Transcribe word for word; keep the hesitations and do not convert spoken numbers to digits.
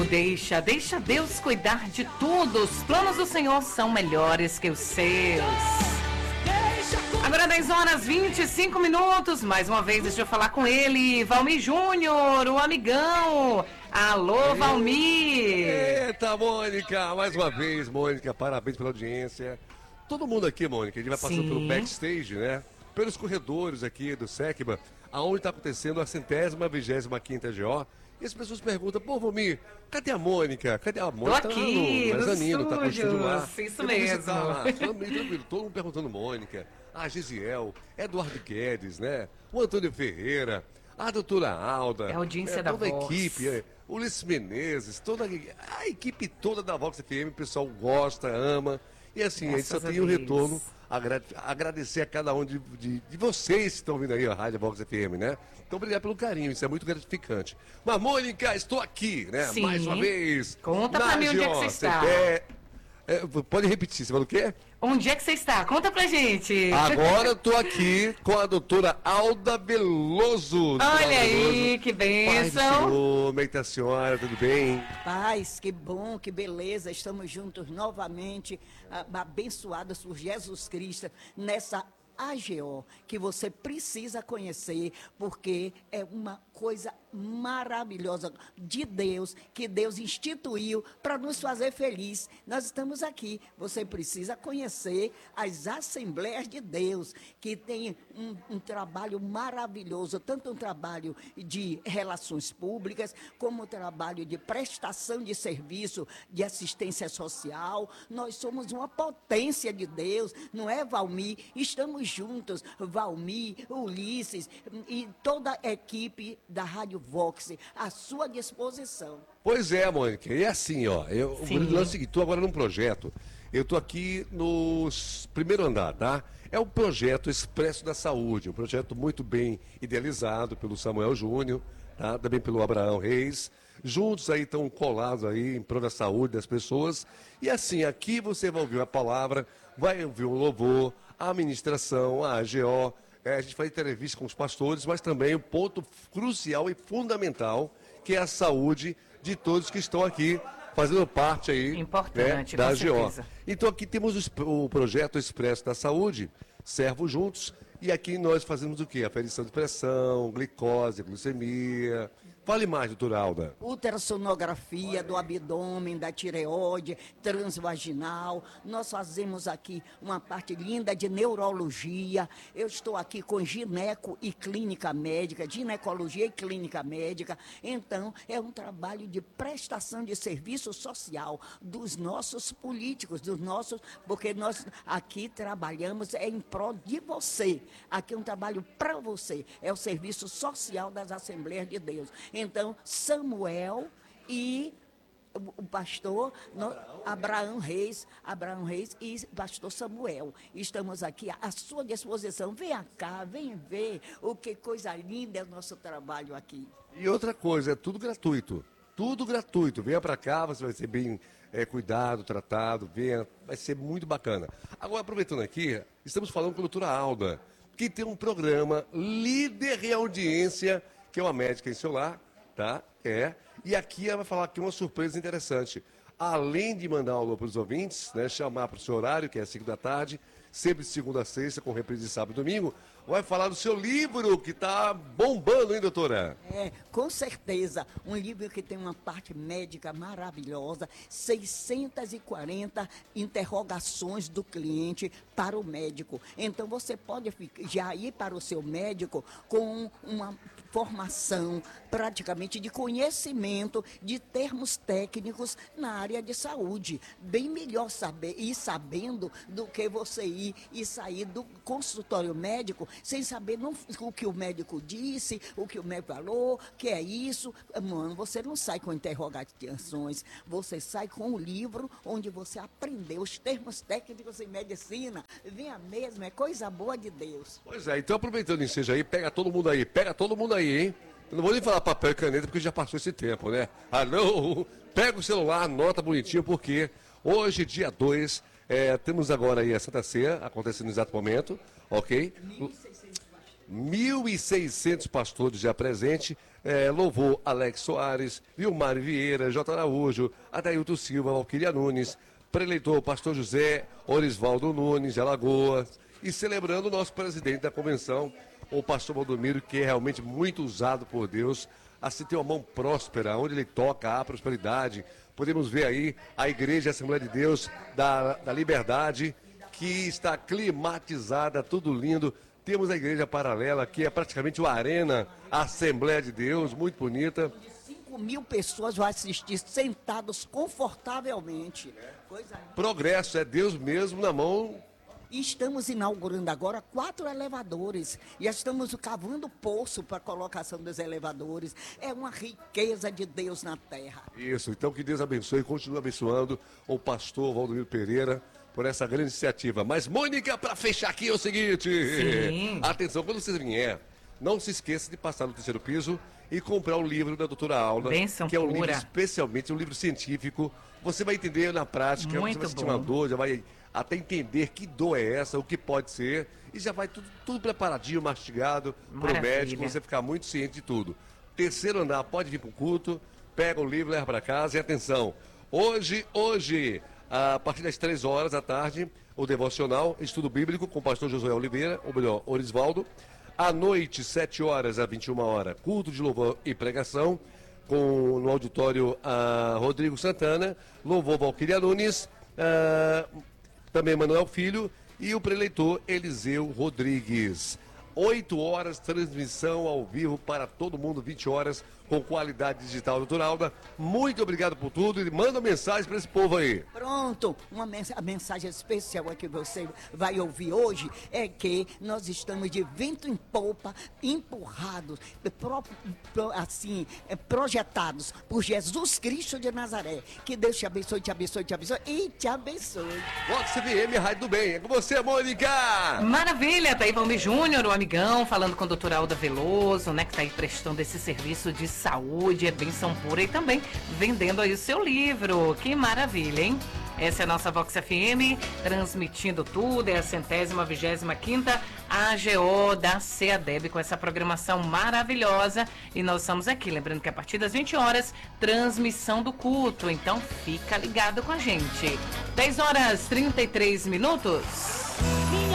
Deixa, deixa Deus cuidar de tudo. Os planos do Senhor são melhores que os seus. Agora dez horas e vinte e cinco minutos. Mais uma vez, deixa eu falar com ele, Valmir Júnior, o amigão. Alô, Valmir. Eita, Mônica, mais uma vez, Mônica, parabéns pela audiência. Todo mundo aqui, Mônica, a gente vai passando Sim. pelo backstage, né? Pelos corredores aqui do SECBA, aonde está acontecendo a centésima, vigésima quinta G O. E as pessoas perguntam, pô, Valmir, cadê a Mônica? Cadê a Mônica? Tô aqui, tá no mezanino, tá com o estúdio lá. Isso mesmo. Tá lá, tranquilo, todo mundo perguntando Mônica, a Gisiel, Eduardo Guedes, né? O Antônio Ferreira, a doutora Alda. É a audiência é, da toda Vox. a equipe, é, Ulisses Menezes, toda a, a equipe toda da Vox F M, o pessoal gosta, ama. E assim, Graças a gente só tem o um retorno, agrade, agradecer a cada um de, de, de vocês que estão vindo aí, a Rádio Vox F M, né? Então, obrigado pelo carinho, isso é muito gratificante. Mas, Mônica, estou aqui, né? Sim. Mais uma vez. Conta pra mim onde é que você está. É, é, pode repetir, você falou o quê? Onde é que você está? Conta pra gente. Agora eu tô aqui com a doutora Alda Veloso. Olha Alda aí, Veloso. que bênção. Pai do Senhor, como é que tá a senhora? Tudo bem? Paz, que bom, que beleza. Estamos juntos novamente, abençoados por Jesus Cristo, nessa A G O, que você precisa conhecer, porque é uma coisa maravilhosa de Deus, que Deus instituiu para nos fazer feliz. Nós estamos aqui, você precisa conhecer as Assembleias de Deus, que tem um, um trabalho maravilhoso, tanto um trabalho de relações públicas, como um trabalho de prestação de serviço, de assistência social. Nós somos uma potência de Deus, não é, Valmir? Estamos juntos, Valmir, Ulisses e toda a equipe da Rádio Vox, à sua disposição. Pois é, Mônica, e assim, ó, eu, o lance é o seguinte, estou agora num projeto, eu estou aqui no primeiro andar, tá? É o projeto Expresso da Saúde, um projeto muito bem idealizado pelo Samuel Júnior, tá? Também pelo Abraão Reis, juntos aí estão colados aí em prol da saúde das pessoas, e assim, aqui você vai ouvir a palavra, vai ouvir o louvor, a ministração, a A G O, É, a gente faz entrevista com os pastores, mas também o ponto crucial e fundamental, que é a saúde de todos que estão aqui fazendo parte aí, Importante, né, da com A G O. certeza. Então aqui temos o, o projeto Expresso da Saúde, Servo Juntos, e aqui nós fazemos o quê? Aferição de pressão, glicose, glicemia. Fale mais, doutora Alda. Ultrassonografia do abdômen, da tireoide, transvaginal. Nós fazemos aqui uma parte linda de neurologia. Eu estou aqui com gineco e clínica médica, ginecologia e clínica médica. Então, é um trabalho de prestação de serviço social dos nossos políticos, dos nossos, porque nós aqui trabalhamos em prol de você. Aqui é um trabalho para você. É o serviço social das Assembleias de Deus. Então, Samuel e o pastor no, Abraão Reis, Abraão Reis e pastor Samuel. Estamos aqui à sua disposição. Venha cá, venha ver o que coisa linda é o nosso trabalho aqui. E outra coisa, é tudo gratuito. Tudo gratuito. Venha para cá, você vai ser bem é, cuidado, tratado, venha, vai ser muito bacana. Agora, aproveitando aqui, estamos falando com a doutora Alda, que tem um programa líder em audiência, que é uma médica em seu lar, tá? É. E aqui ela vai falar aqui uma surpresa interessante. Além de mandar um alô para os ouvintes, né, chamar para o seu horário, que é às cinco da tarde, sempre de segunda a sexta, com reprise de sábado e domingo, vai falar do seu livro, que está bombando, hein, doutora? É, com certeza. Um livro que tem uma parte médica maravilhosa, seiscentas e quarenta interrogações do cliente para o médico. Então, você pode já ir para o seu médico com uma formação, praticamente, de conhecimento de termos técnicos na área de saúde. Bem melhor saber, ir sabendo do que você ir e sair do consultório médico sem saber não, o que o médico disse, o que o médico falou, que é isso. Mano, você não sai com interrogações, você sai com o livro onde você aprendeu os termos técnicos em medicina. Venha mesmo, é coisa boa de Deus. Pois é, então aproveitando o ensejo aí, pega todo mundo aí, pega todo mundo aí, hein? Eu não vou nem falar papel e caneta porque já passou esse tempo, né? Ah, não! Pega o celular, anota bonitinho, porque hoje, dia dois, é, temos agora aí a Santa Ceia, acontecendo no exato momento, ok? mil e seiscentos pastores já presentes, é, louvou Alex Soares, Vilmar Vieira, J. Araújo, Adailton Silva, Valquíria Nunes, preleitor o pastor José Orisvaldo Nunes, de Alagoas, e celebrando o nosso presidente da convenção, o pastor Valdomiro, que é realmente muito usado por Deus, assim tem uma mão próspera, onde ele toca, há prosperidade. Podemos ver aí a Igreja Assembleia de Deus da, da Liberdade, que está climatizada, tudo lindo. Temos a igreja paralela, que é praticamente uma arena, a Assembleia de Deus, muito bonita. cinco mil pessoas vão assistir sentados confortavelmente. Coisa... Progresso, é Deus mesmo na mão. E estamos inaugurando agora quatro elevadores. Já estamos cavando poço para a colocação dos elevadores. É uma riqueza de Deus na terra. Isso, então que Deus abençoe e continue abençoando o pastor Valdomiro Pereira por essa grande iniciativa. Mas, Mônica, para fechar aqui é o seguinte. Sim. Atenção, quando você vier, não se esqueça de passar no terceiro piso e comprar o livro da doutora Aula, Bênção que é um pura. livro especialmente, um livro científico. Você vai entender na prática, Muito você vai sentir bom. uma dor, já vai até entender que dor é essa, o que pode ser, e já vai tudo, tudo preparadinho, mastigado para o Maravilha. médico, você ficar muito ciente de tudo. Terceiro andar, pode vir para o culto, pega o livro, leva para casa e atenção. Hoje, hoje, a partir das três horas da tarde, o devocional, estudo bíblico com o pastor Josué Oliveira, ou melhor, Orisvaldo. À noite, sete horas a vinte e uma horas, culto de louvor e pregação, com, no auditório a Rodrigo Santana, louvor Valquíria Nunes, a, também Manuel Filho e o preleitor Eliseu Rodrigues. oito horas, transmissão ao vivo para todo mundo, vinte horas, com qualidade digital. Doutora Alda, muito obrigado por tudo e manda mensagem para esse povo aí. Pronto, uma mens a mensagem especial que você vai ouvir hoje é que nós estamos de vento em polpa, empurrados, pro, pro, assim, é, projetados por Jesus Cristo de Nazaré. Que Deus te abençoe, te abençoe, te abençoe e te abençoe. Vox F M, Rádio do Bem. É com você, Mônica! Maravilha, tá aí Valmir Júnior, o amigão, falando com a doutora Alda Veloso, né, que tá aí prestando esse serviço de saúde, é bênção pura e também vendendo aí o seu livro. Que maravilha, hein? Essa é a nossa Vox F M, transmitindo tudo, é a centésima, vigésima quinta A G O da CEADEB com essa programação maravilhosa. E nós estamos aqui, lembrando que a partir das vinte horas, transmissão do culto. Então fica ligado com a gente. dez horas e trinta e três minutos.